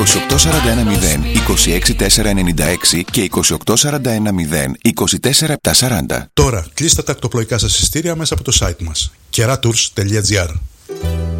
28410 και 28410 24740. Τώρα κλείστε τα ακτοπλοϊκά σας εισιτήρια μέσα από το site μας keratours.gr.